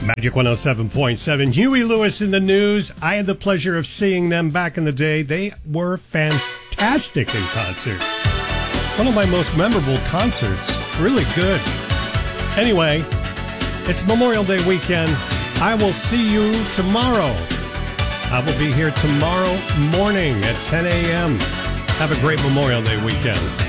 Magic 107.7. Huey Lewis in the News. I had the pleasure of seeing them back in the day. They were fantastic in concert. One of my most memorable concerts. Really good. Anyway, it's Memorial Day weekend. I will see you tomorrow. I will be here tomorrow morning at 10 a.m. Have a great Memorial Day weekend.